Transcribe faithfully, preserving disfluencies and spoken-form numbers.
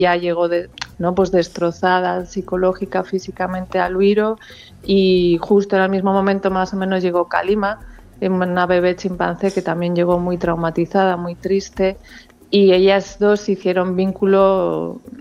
ya llegó de, ¿no? Pues destrozada psicológica, físicamente a Luiro, y justo en el mismo momento más o menos llegó Kalima, una bebé chimpancé que también llegó muy traumatizada, muy triste, y ellas dos hicieron vínculo